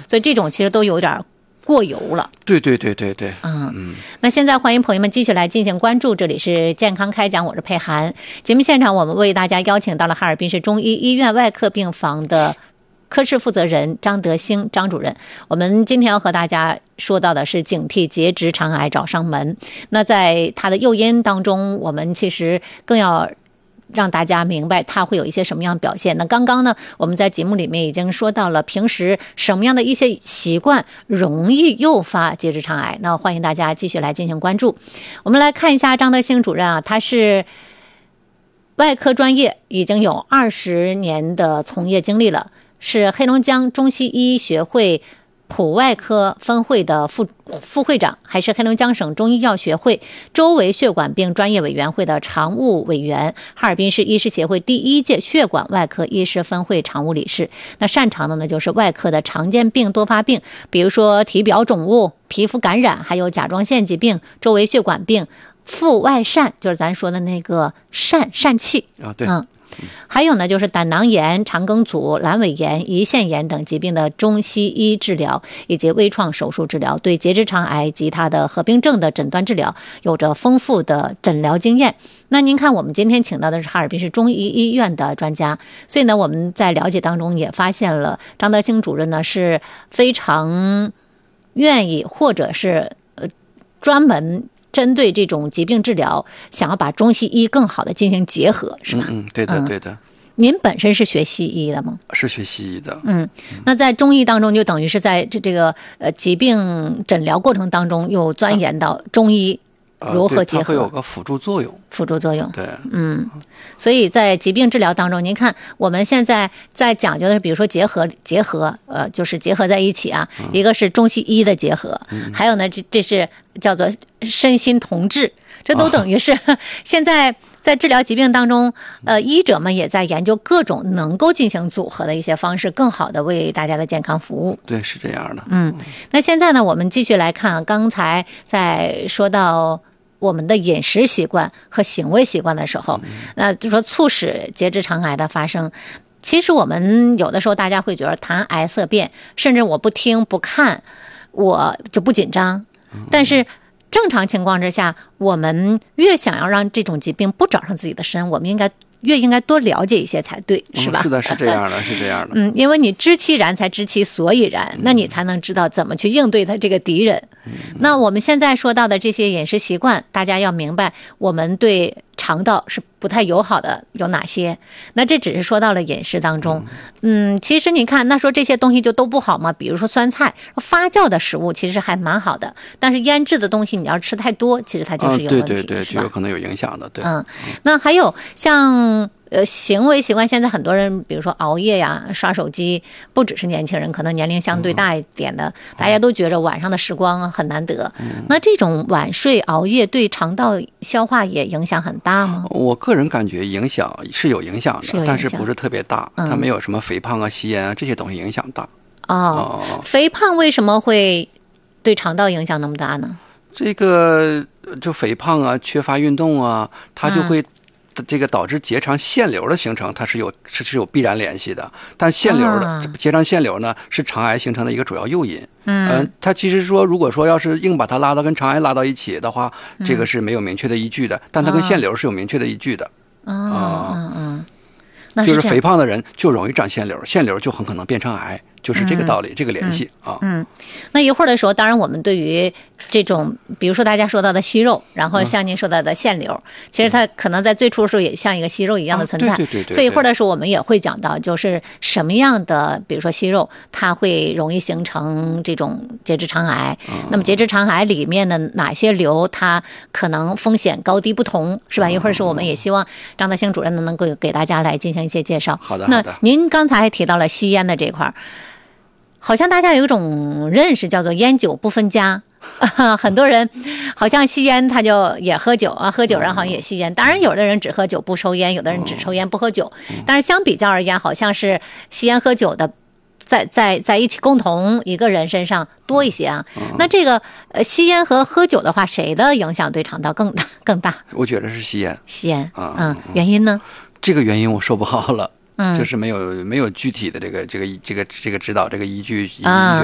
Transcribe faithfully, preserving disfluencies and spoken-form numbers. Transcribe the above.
所以这种其实都有点过油了。 对对对对对， 嗯嗯。那现在欢迎朋友们继续来进行关注，这里是健康开讲，我是佩涵。节目现场我们为大家邀请到了哈尔滨市中医医院外科病房的科室负责人张德兴张主任。我们今天要和大家说到的是警惕结直肠癌找上门。那在它的诱因当中，我们其实更要让大家明白它会有一些什么样的表现。那刚刚呢，我们在节目里面已经说到了平时什么样的一些习惯容易诱发结直肠癌，那欢迎大家继续来进行关注。我们来看一下张德兴主任啊，他是外科专业，已经有二十年的从业经历了，是黑龙江中西医学会普外科分会的副副会长，还是黑龙江省中医药学会周围血管病专业委员会的常务委员，哈尔滨市医师协会第一届血管外科医师分会常务理事。那擅长的呢就是外科的常见病多发病，比如说体表肿物、皮肤感染，还有甲状腺疾病、周围血管病、腹外疝，就是咱说的那个疝疝气啊，对， 嗯。还有呢，就是胆囊炎、肠梗阻、阑尾炎、胰腺炎等疾病的中西医治疗，以及微创手术治疗，对结直肠癌及它的合并症的诊断治疗有着丰富的诊疗经验。那您看，我们今天请到的是哈尔滨市中医医院的专家，所以呢，我们在了解当中也发现了张德兴主任呢是非常愿意，或者是呃专门针对这种疾病治疗，想要把中西医更好的进行结合，是吧？ 嗯嗯，对的对的。 嗯，您本身是学西医的吗？ 是学西医的。 嗯，那在中医当中，就等于是在这这个呃疾病诊疗过程当中，又钻研到中医如何结合， 呃、它会有个辅助作用。 辅助作用， 对， 嗯，所以在疾病治疗当中，您看我们现在在讲究的是，比如说结合结合，呃，就是结合在一起啊，嗯、一个是中西医的结合，嗯、还有呢，这这是叫做身心同治，这都等于是、哦、现在在治疗疾病当中，呃，医者们也在研究各种能够进行组合的一些方式，更好的为大家的健康服务。 对，是这样的。 嗯，那现在呢，我们继续来看，刚才在说到我们的饮食习惯和行为习惯的时候，那就说促使结直肠癌的发生。其实我们有的时候大家会觉得谈癌色变，甚至我不听不看我就不紧张，但是正常情况之下，我们越想要让这种疾病不找上自己的身，我们应该越应该多了解一些才对，是吧？ 嗯、是的，是这样的，是这样的。 嗯，因为你知其然才知其所以然，那你才能知道怎么去应对他这个敌人。嗯、那我们现在说到的这些饮食习惯，大家要明白，我们对肠道是不太友好的有哪些？那这只是说到了饮食当中。嗯，其实你看，那说这些东西就都不好吗？比如说酸菜，发酵的食物其实还蛮好的，但是腌制的东西你要吃太多，其实它就是有问题， 啊、对对对， 就有可能有影响的。对， 嗯，那还有像。呃，行为习惯，现在很多人，比如说熬夜呀、刷手机，不只是年轻人，可能年龄相对大一点的，嗯、大家都觉着晚上的时光很难得。嗯、那这种晚睡熬夜对肠道消化也影响很大吗？ 我个人感觉影响是有影响的， 是有影响， 但是不是特别大， 嗯、 它没有什么肥胖啊、吸烟啊这些东西影响大。 哦，哦肥胖为什么会对肠道影响那么大呢？ 这个就肥胖啊、缺乏运动啊，它就会、嗯。这个导致结肠腺瘤的形成，它是有是是有必然联系的。但腺瘤的、啊、结肠腺瘤呢，是肠癌形成的一个主要诱因。嗯、呃，它其实说，如果说要是硬把它拉到跟肠癌拉到一起的话，嗯、这个是没有明确的依据的。但它跟腺瘤是有明确的依据的。 啊、哦，嗯嗯， 呃、就是肥胖的人就容易长腺瘤，腺瘤就很可能变成癌。就是这个道理，嗯、这个联系啊。 嗯，那一会儿的时候，当然我们对于这种，比如说大家说到的息肉，然后像您说到的腺瘤，嗯、其实它可能在最初的时候也像一个息肉一样的存在。啊、 对对 对, 对, 对。 所以一会儿的时候，我们也会讲到，就是什么样的，比如说息肉，它会容易形成这种结直肠癌。嗯、那么结直肠癌里面的哪些瘤，它可能风险高低不同，是吧？嗯、一会儿是我们也希望张德兴主任呢能够给大家来进行一些介绍。 好的， 那您刚才还提到了吸烟的这块儿。好像大家有一种认识叫做烟酒不分家，啊、很多人好像吸烟他就也喝酒啊，喝酒然后好像也吸烟。当然有的人只喝酒不抽烟，有的人只抽烟不喝酒。但是相比较而言，好像是吸烟喝酒的在在在一起共同一个人身上多一些啊。那这个呃吸烟和喝酒的话，谁的影响对肠道更大更大？ 我觉得是吸烟。 吸烟啊，嗯，原因呢？ 这个原因我说不好了。 嗯， 就是没有没有具体的这个这个这个这个指导这个依据依据